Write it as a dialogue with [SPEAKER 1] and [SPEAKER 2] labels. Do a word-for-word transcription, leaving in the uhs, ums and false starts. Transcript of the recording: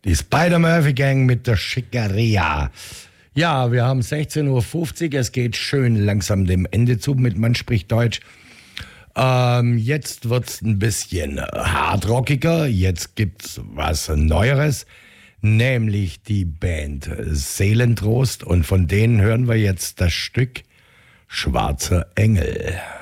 [SPEAKER 1] Die Spider-Murphy-Gang mit der Schickeria. Ja, wir haben sechzehn Uhr fünfzig, es geht schön langsam dem Ende zu mit Man spricht Deutsch. Ähm, jetzt wird's ein bisschen hardrockiger, jetzt gibt's was Neueres, nämlich die Band Seelentrost und von denen hören wir jetzt das Stück Schwarzer Engel.